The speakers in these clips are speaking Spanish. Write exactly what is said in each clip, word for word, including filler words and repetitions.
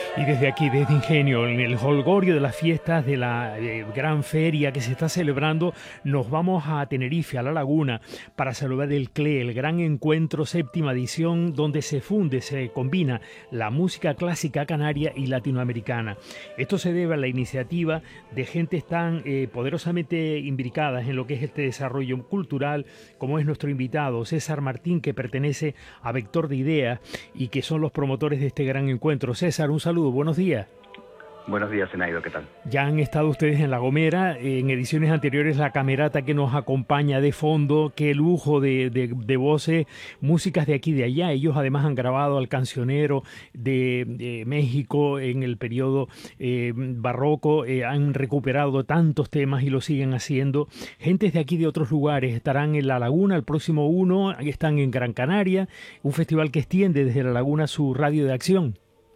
Y desde aquí, desde Ingenio, en el jolgorio de las fiestas de la eh, gran feria que se está celebrando, nos vamos a Tenerife, a La Laguna, para celebrar el C L E, el Gran Encuentro, séptima edición, donde se funde, se combina la música clásica canaria y latinoamericana. Esto se debe a la iniciativa de gentes tan eh, poderosamente imbricadas en lo que es este desarrollo cultural, como es nuestro invitado, César Martín, que pertenece a Vector de Ideas y que son los promotores de este gran encuentro. César, un saludo, buenos días. Buenos días, Zenaido, ¿qué tal? Ya han estado ustedes en La Gomera, en ediciones anteriores la camerata que nos acompaña de fondo, qué lujo de, de, de voces, músicas de aquí y de allá. Ellos además han grabado al cancionero de, de México en el periodo eh, barroco, eh, han recuperado tantos temas y lo siguen haciendo. Gentes de aquí de otros lugares estarán en La Laguna, el próximo uno, están en Gran Canaria, un festival que extiende desde La Laguna su radio de acción.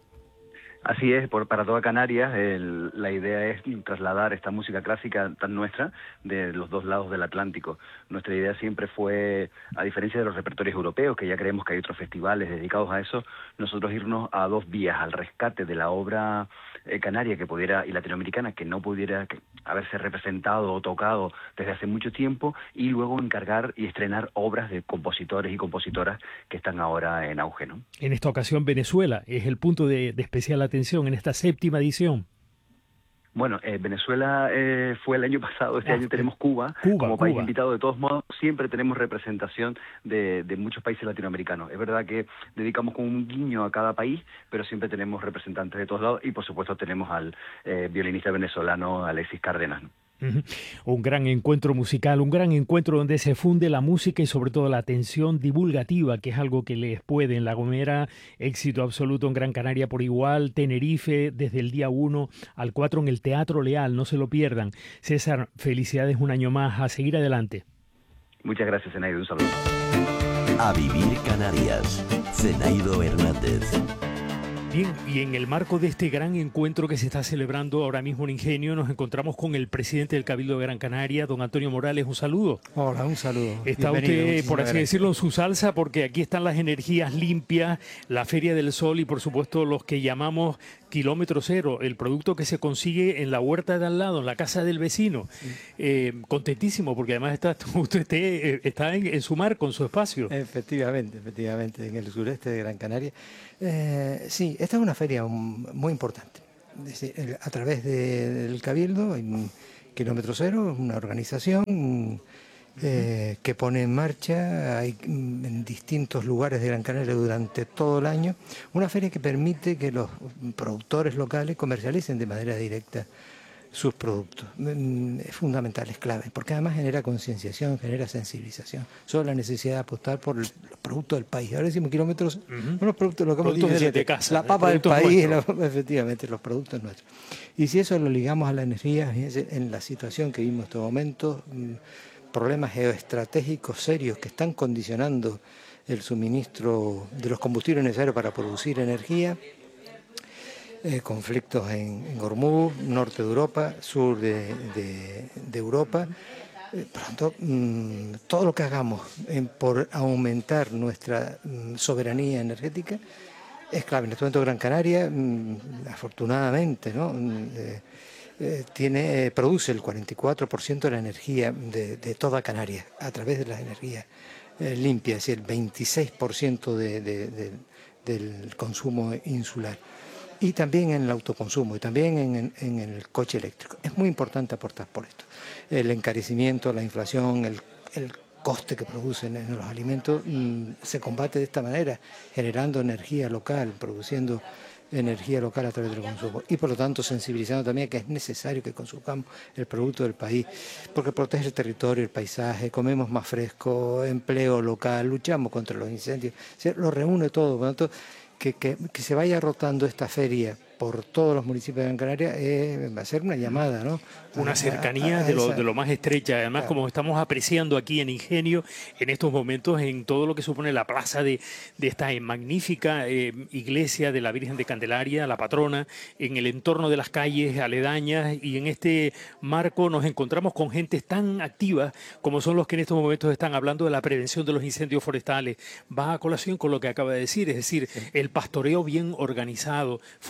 Así es, por, para toda Canarias el, la idea es trasladar esta música clásica tan nuestra de los dos lados del Atlántico. Nuestra idea siempre fue, a diferencia de los repertorios europeos, que ya creemos que hay otros festivales dedicados a eso, nosotros irnos a dos vías, al rescate de la obra eh, canaria que pudiera y latinoamericana que no pudiera que, haberse representado o tocado desde hace mucho tiempo, y luego encargar y estrenar obras de compositores y compositoras que están ahora en auge, ¿no? En esta ocasión Venezuela es el punto de, de especial atención en esta séptima edición. Bueno, eh, Venezuela eh, fue el año pasado, este ah, año tenemos Cuba, Cuba como país Cuba. invitado. De todos modos, siempre tenemos representación de, de muchos países latinoamericanos. Es verdad que dedicamos como un guiño a cada país, pero siempre tenemos representantes de todos lados y por supuesto tenemos al eh, violinista venezolano Alexis Cárdenas, ¿no? Un gran encuentro musical, un gran encuentro donde se funde la música y sobre todo la atención divulgativa, que es algo que les puede en La Gomera, éxito absoluto en Gran Canaria por igual, Tenerife desde el día uno al cuatro en el Teatro Leal, no se lo pierdan. César, felicidades un año más, a seguir adelante. Muchas gracias, Zenaido, un saludo. A vivir Canarias, Zenaido Hernández. Bien, y en el marco de este gran encuentro que se está celebrando ahora mismo en Ingenio, nos encontramos con el presidente del Cabildo de Gran Canaria, don Antonio Morales. Un saludo. Hola, un saludo. Está usted, por así gracias. decirlo, en su salsa, porque aquí están las energías limpias, la Feria del Sol y, por supuesto, los que llamamos kilómetro cero, el producto que se consigue en la huerta de al lado, en la casa del vecino. Sí. Eh, contentísimo, porque además está, usted esté, está en, en su mar, con su espacio. Efectivamente, efectivamente, en el sureste de Gran Canaria. Eh, sí, esta es una feria muy importante. A través de, del Cabildo, en Kilómetro Cero, una organización eh, que pone en marcha hay, en distintos lugares de Gran Canaria durante todo el año, una feria que permite que los productores locales comercialicen de manera directa sus productos. Es fundamental, es clave, porque además genera concienciación, genera sensibilización sobre la necesidad de apostar por los productos del país. Ahora decimos kilómetros, uh-huh. unos productos, lo que productos hemos dicho, de, de casa, la papa del país, lo, efectivamente, los productos nuestros. Y si eso lo ligamos a la energía, en la situación que vimos en estos momentos, problemas geoestratégicos serios que están condicionando el suministro de los combustibles necesarios para producir energía, Eh, conflictos en, en Hormuz, norte de Europa, sur de, de, de Europa. Eh, por lo tanto, mmm, todo lo que hagamos en, por aumentar nuestra mmm, soberanía energética es clave. En este momento Gran Canaria, mmm, afortunadamente, ¿no? Eh, eh, tiene, eh, produce el cuarenta y cuatro por ciento de la energía de, de toda Canarias a través de las energías eh, limpias, es decir, el veintiséis por ciento de, de, de, del consumo insular. Y también en el autoconsumo, y también en, en el coche eléctrico. Es muy importante aportar por esto. El encarecimiento, la inflación, el, el coste que producen en los alimentos mmm, se combate de esta manera, generando energía local, produciendo energía local a través del consumo. Y por lo tanto sensibilizando también que es necesario que consumamos el producto del país, porque protege el territorio, el paisaje, comemos más fresco, empleo local, luchamos contra los incendios. O sea, lo reúne todo. Por lo tanto, Que, que, que se vaya rotando esta feria por todos los municipios de Gran Canaria eh, va a ser una llamada, ¿no? Una cercanía a, a, a de, lo, de lo más estrecha. Además, claro, como estamos apreciando aquí en Ingenio, en estos momentos, en todo lo que supone la plaza de, de esta magnífica eh, iglesia de la Virgen de Candelaria, la patrona, en el entorno de las calles aledañas, y en este marco nos encontramos con gentes tan activas como son los que en estos momentos están hablando de la prevención de los incendios forestales. Va a colación con lo que acaba de decir, es decir, sí, el pastoreo bien organizado, fundamental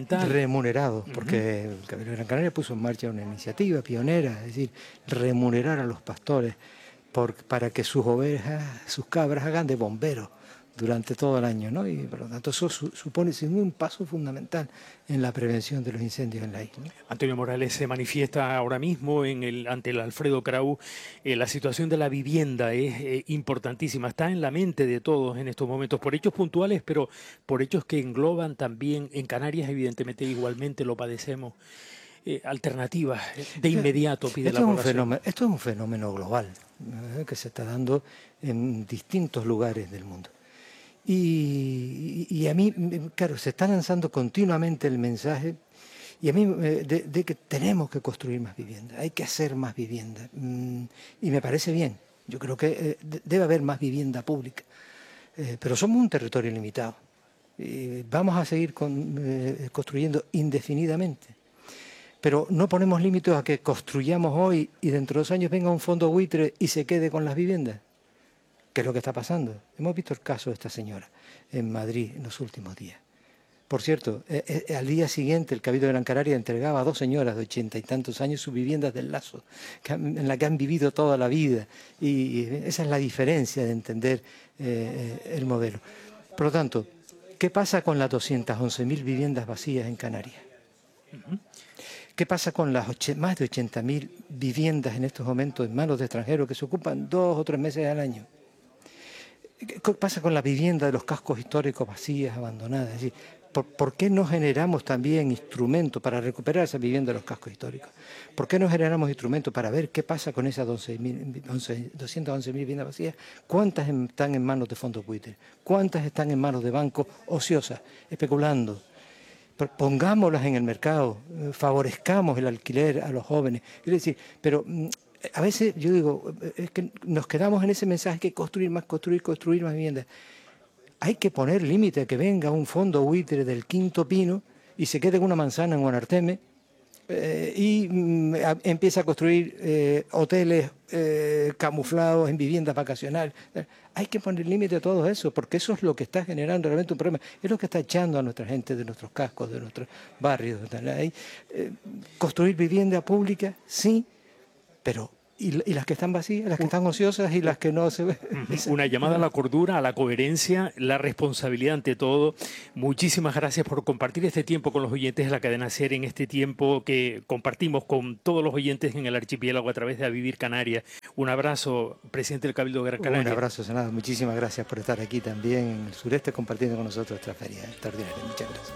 fundamental. Remunerados, porque uh-huh. el Cabildo de Gran Canaria puso en marcha una iniciativa pionera, es decir, remunerar a los pastores por, para que sus ovejas, sus cabras hagan de bomberos durante todo el año, ¿no? Y por lo tanto eso su, supone un paso fundamental en la prevención de los incendios en la isla. Antonio Morales, se manifiesta ahora mismo en el, ante el Alfredo Kraus, eh, la situación de la vivienda es eh, importantísima, está en la mente de todos en estos momentos, por hechos puntuales, pero por hechos que engloban también, en Canarias evidentemente igualmente lo padecemos. Eh, alternativas de inmediato pide esto la es población. Un fenómeno, esto es un fenómeno global eh, que se está dando en distintos lugares del mundo. Y, y a mí, claro, se está lanzando continuamente el mensaje y a mí de, de que tenemos que construir más viviendas, hay que hacer más viviendas. Y me parece bien, yo creo que debe haber más vivienda pública, pero somos un territorio limitado y vamos a seguir con, eh, construyendo indefinidamente. Pero no ponemos límites a que construyamos hoy y dentro de dos años venga un fondo buitre y se quede con las viviendas. ¿Qué es lo que está pasando? Hemos visto el caso de esta señora en Madrid en los últimos días. Por cierto, eh, eh, al día siguiente el Cabildo de Gran Canaria entregaba a dos señoras de ochenta y tantos años sus viviendas del Lazo, que han, en la que han vivido toda la vida. Y, y esa es la diferencia de entender eh, el modelo. Por lo tanto, ¿qué pasa con las doscientas once mil viviendas vacías en Canarias? ¿Qué pasa con las más de ochenta mil viviendas en estos momentos en manos de extranjeros que se ocupan dos o tres meses al año? ¿Qué pasa con la vivienda de los cascos históricos vacías, abandonadas? Es decir, ¿por, ¿por qué no generamos también instrumentos para recuperar esa vivienda de los cascos históricos? ¿Por qué no generamos instrumentos para ver qué pasa con esas doscientas once mil viviendas vacías? ¿Cuántas están en manos de fondos buitres? ¿Cuántas están en manos de bancos ociosas, especulando? Pongámoslas en el mercado, favorezcamos el alquiler a los jóvenes. Es decir, pero a veces yo digo, es que nos quedamos en ese mensaje que construir más, construir, construir más viviendas. Hay que poner límite a que venga un fondo buitre del Quinto Pino y se quede con una manzana en Guanarteme eh, y mm, a, empieza a construir eh, hoteles eh, camuflados en viviendas vacacionales. Hay que poner límite a todo eso, porque eso es lo que está generando realmente un problema. Es lo que está echando a nuestra gente de nuestros cascos, de nuestros barrios. Eh, construir vivienda pública, sí, pero ¿y, y las que están vacías, las que están ociosas y las que no se ven? Una llamada a la cordura, a la coherencia, la responsabilidad ante todo. Muchísimas gracias por compartir este tiempo con los oyentes de la cadena SER en este tiempo que compartimos con todos los oyentes en el archipiélago a través de A Vivir Canarias. Un abrazo, presidente del Cabildo de Gran Canaria. Un abrazo, Senado. Muchísimas gracias por estar aquí también en el sureste compartiendo con nosotros esta feria extraordinaria. Muchas gracias.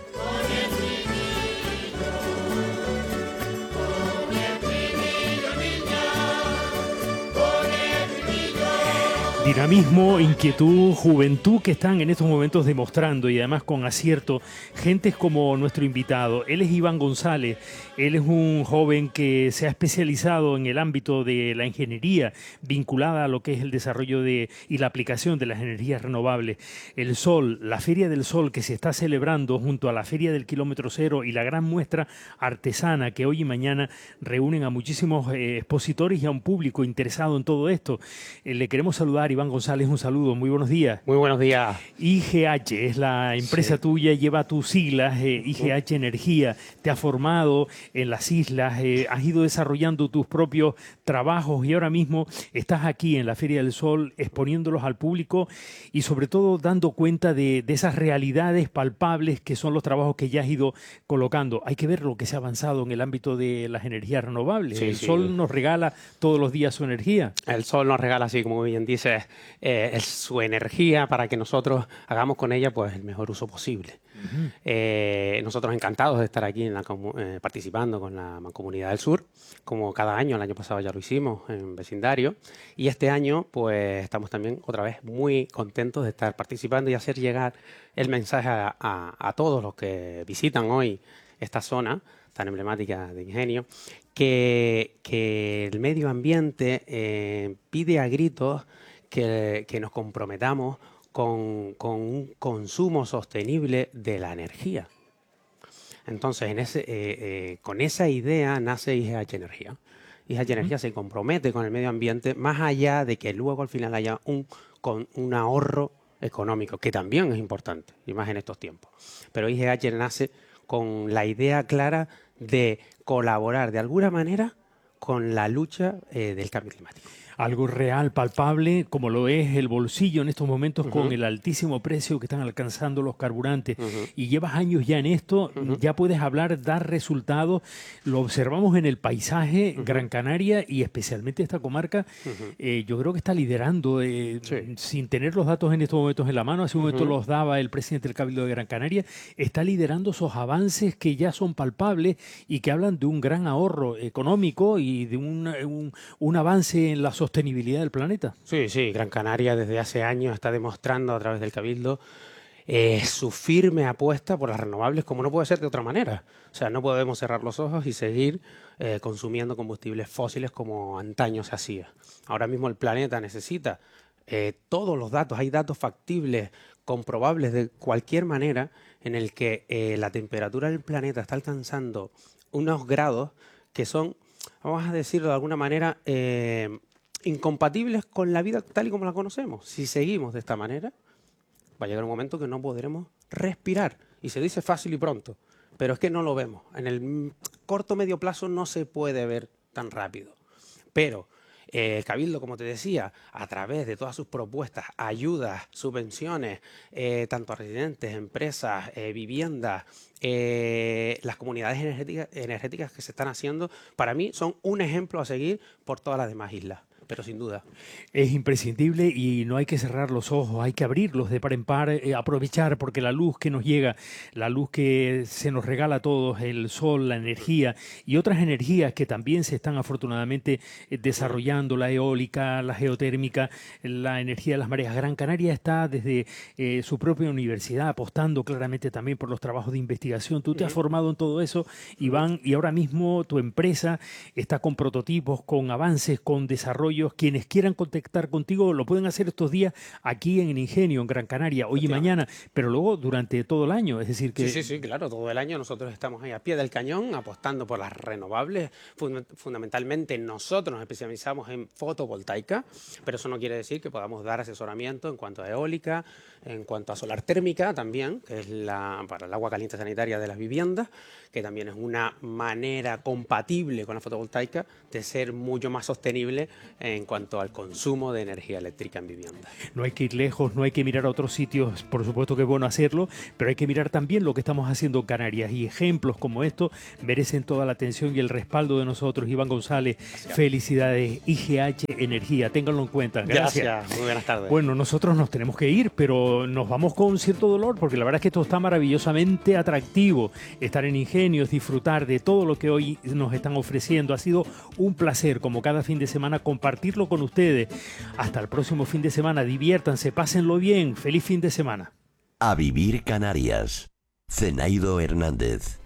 Dinamismo, inquietud, juventud que están en estos momentos demostrando y además con acierto gentes como nuestro invitado. Él es Iván González, él es un joven que se ha especializado en el ámbito de la ingeniería vinculada a lo que es el desarrollo de y la aplicación de las energías renovables. El Sol, la Feria del Sol que se está celebrando junto a la Feria del Kilómetro Cero y la gran muestra artesana que hoy y mañana reúnen a muchísimos eh, expositores y a un público interesado en todo esto. Eh, le queremos saludar, Iván González, un saludo, muy buenos días. Muy buenos días. I G H es la empresa sí. tuya, lleva tus siglas, eh, I G H Energía, te ha formado en las islas, eh, has ido desarrollando tus propios trabajos y ahora mismo estás aquí en la Feria del Sol exponiéndolos al público y sobre todo dando cuenta de, de esas realidades palpables que son los trabajos que ya has ido colocando. Hay que ver lo que se ha avanzado en el ámbito de las energías renovables. Sí, el sí. Sol nos regala todos los días su energía. El Sol nos regala, así como bien dices, Eh, su energía para que nosotros hagamos con ella pues el mejor uso posible. Uh-huh. eh, nosotros encantados de estar aquí en la, eh, participando con la Mancomunidad del Sur, como cada año. El año pasado ya lo hicimos en vecindario y este año pues estamos también otra vez muy contentos de estar participando y hacer llegar el mensaje a, a, a todos los que visitan hoy esta zona tan emblemática de Ingenio, que, que el medio ambiente eh, pide a gritos Que, que nos comprometamos con, con un consumo sostenible de la energía. Entonces, en ese, eh, eh, con esa idea nace I G H Energía. I G H Energía uh-huh. se compromete con el medio ambiente más allá de que luego al final haya un, con un ahorro económico, que también es importante, y más en estos tiempos. Pero I G H nace con la idea clara de colaborar de alguna manera con la lucha eh, del cambio climático. Algo real, palpable, como lo es el bolsillo en estos momentos, uh-huh, con el altísimo precio que están alcanzando los carburantes. Uh-huh. Y llevas años ya en esto, uh-huh, ya puedes hablar, dar resultados. Lo observamos en el paisaje, uh-huh, Gran Canaria y especialmente esta comarca. Uh-huh. Eh, yo creo que está liderando, eh, sí, sin tener los datos en estos momentos en la mano. Hace un momento, uh-huh, los daba el presidente del Cabildo de Gran Canaria. Está liderando esos avances que ya son palpables y que hablan de un gran ahorro económico y de un, un, un avance en la sociedad. Sostenibilidad del planeta. Sí, sí, Gran Canaria desde hace años está demostrando a través del Cabildo eh, su firme apuesta por las renovables, como no puede ser de otra manera. O sea, no podemos cerrar los ojos y seguir eh, consumiendo combustibles fósiles como antaño se hacía. Ahora mismo el planeta necesita eh, todos los datos, hay datos factibles, comprobables de cualquier manera, en el que eh, la temperatura del planeta está alcanzando unos grados que son, vamos a decirlo de alguna manera, eh, incompatibles con la vida tal y como la conocemos. Si seguimos de esta manera, va a llegar un momento que no podremos respirar. Y se dice fácil y pronto, pero es que no lo vemos. En el corto medio plazo no se puede ver tan rápido. Pero eh, el Cabildo, como te decía, a través de todas sus propuestas, ayudas, subvenciones, eh, tanto a residentes, empresas, eh, viviendas, eh, las comunidades energéticas, energéticas que se están haciendo, para mí son un ejemplo a seguir por todas las demás islas. Pero sin duda. Es imprescindible y no hay que cerrar los ojos, hay que abrirlos de par en par, eh, aprovechar, porque la luz que nos llega, la luz que se nos regala a todos, el sol, la energía y otras energías que también se están afortunadamente eh, desarrollando, la eólica, la geotérmica, la energía de las mareas. Gran Canaria está desde eh, su propia universidad apostando claramente también por los trabajos de investigación. Tú te has formado en todo eso, Iván, y ahora mismo tu empresa está con prototipos, con avances, con desarrollo. Quienes quieran contactar contigo lo pueden hacer estos días aquí en el Ingenio, en Gran Canaria, hoy y mañana, pero luego durante todo el año. Es decir que... Sí, sí, sí, claro, todo el año nosotros estamos ahí a pie del cañón apostando por las renovables. Fund- fundamentalmente nosotros nos especializamos en fotovoltaica, pero eso no quiere decir que podamos dar asesoramiento en cuanto a eólica, en cuanto a solar térmica también, que es la, para el agua caliente sanitaria de las viviendas, que también es una manera compatible con la fotovoltaica de ser mucho más sostenible en cuanto al consumo de energía eléctrica en vivienda. No hay que ir lejos, no hay que mirar a otros sitios, por supuesto que es bueno hacerlo, pero hay que mirar también lo que estamos haciendo en Canarias, y ejemplos como estos merecen toda la atención y el respaldo de nosotros. Iván González, gracias. Felicidades, I G H Energía, ténganlo en cuenta. Gracias. Gracias, muy buenas tardes. Bueno, nosotros nos tenemos que ir, pero nos vamos con cierto dolor, porque la verdad es que esto está maravillosamente atractivo, estar en Ingenios, disfrutar de todo lo que hoy nos están ofreciendo. Ha sido un placer, como cada fin de semana, compartirlo con ustedes. Hasta el próximo fin de semana, diviértanse, pásenlo bien, feliz fin de semana. A Vivir Canarias, Zenaido Hernández.